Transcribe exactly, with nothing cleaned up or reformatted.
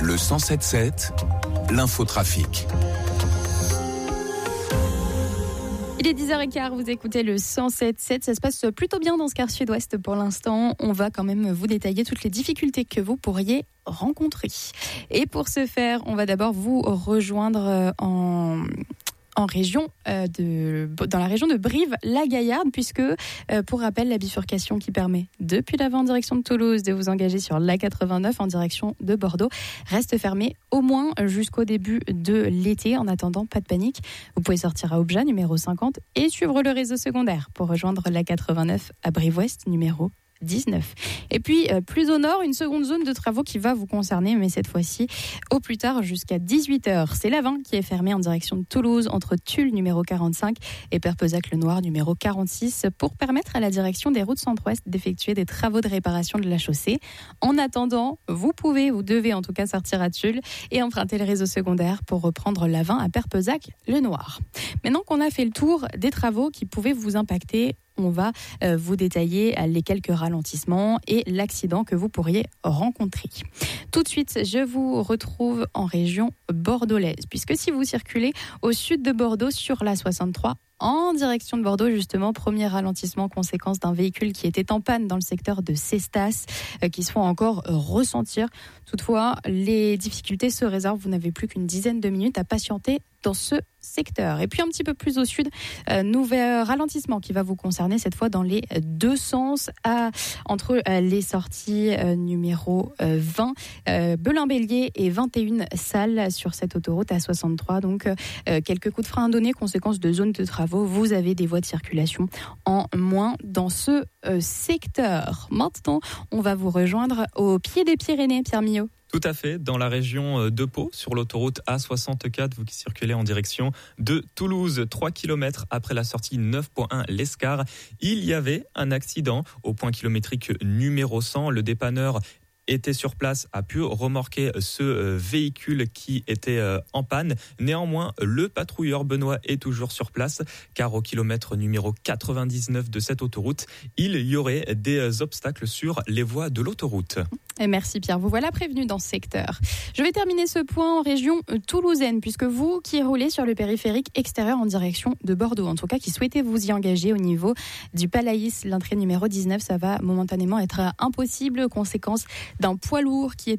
Le cent sept sept, l'infotrafic. Il est dix heures quinze, vous écoutez le cent sept sept. Ça se passe plutôt bien dans ce quart sud-ouest pour l'instant. On va quand même vous détailler toutes les difficultés que vous pourriez rencontrer. Et pour ce faire, on va d'abord vous rejoindre en... en région euh, de, dans la région de Brive-la-Gaillarde, puisque, euh, pour rappel, la bifurcation qui permet, depuis l'avant en direction de Toulouse, de vous engager sur l'A quatre-vingt-neuf en direction de Bordeaux, reste fermée au moins jusqu'au début de l'été. En attendant, pas de panique. Vous pouvez sortir à Obja, numéro cinquante, et suivre le réseau secondaire pour rejoindre l'A quatre-vingt-neuf à Brive-Ouest, numéro dix-neuf. Et puis, euh, plus au nord, une seconde zone de travaux qui va vous concerner, mais cette fois-ci, au plus tard, jusqu'à dix-huit heures. C'est l'A vingt qui est fermée en direction de Toulouse, entre Tulle, numéro quarante-cinq, et Perpezac-le-Noir, numéro quarante-six, pour permettre à la direction des routes centre-ouest d'effectuer des travaux de réparation de la chaussée. En attendant, vous pouvez, vous devez en tout cas sortir à Tulle et emprunter le réseau secondaire pour reprendre l'A vingt à Perpezac-le-Noir. Maintenant qu'on a fait le tour des travaux qui pouvaient vous impacter, on va euh, vous détailler les quelques ralentissements et l'accident que vous pourriez rencontrer. Tout de suite, je vous retrouve en région bordelaise, puisque si vous circulez au sud de Bordeaux sur la soixante-trois, en direction de Bordeaux, justement, premier ralentissement, conséquence d'un véhicule qui était en panne dans le secteur de Cestas, euh, qui se font encore euh, ressentir. Toutefois, les difficultés se réservent. Vous n'avez plus qu'une dizaine de minutes à patienter dans ce secteur. Et puis un petit peu plus au sud, euh, nouvel ralentissement qui va vous concerner cette fois dans les deux sens, à, entre euh, les sorties euh, numéro euh, vingt, euh, Belin-Bélier et vingt et une Salles sur cette autoroute A soixante-trois. Donc euh, quelques coups de frein à donner, conséquence de zone de travaux. Vous avez des voies de circulation en moins dans ce euh, secteur. Maintenant, on va vous rejoindre au pied des Pyrénées, Pierre Millot. Tout à fait, dans la région de Pau, sur l'autoroute A soixante-quatre, vous qui circulez en direction de Toulouse, trois kilomètres après la sortie neuf point un l'Escar, il y avait un accident au point kilométrique numéro cent. Le dépanneur était sur place, a pu remorquer ce euh, véhicule qui était euh, en panne. Néanmoins, le patrouilleur Benoît est toujours sur place, car au kilomètre numéro quatre-vingt-dix-neuf de cette autoroute, il y aurait des euh, obstacles sur les voies de l'autoroute. Et merci Pierre, vous voilà prévenu dans ce secteur. Je vais terminer ce point en région toulousaine, puisque vous qui roulez sur le périphérique extérieur en direction de Bordeaux, en tout cas qui souhaitez vous y engager au niveau du Palaïs, l'entrée numéro dix-neuf, ça va momentanément être impossible, conséquence d'un poids lourd qui est